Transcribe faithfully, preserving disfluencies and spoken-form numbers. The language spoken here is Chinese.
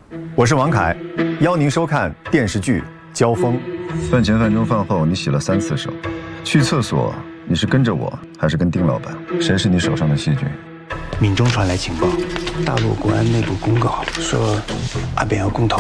我是王凯，邀您收看电视剧《交锋》。 饭前饭中饭后，你洗了三次手。去厕所，你是跟着我，还是跟丁老板？谁是你手上的细菌？ 闽中传来情报，大陆国安内部公告说，阿扁要公投。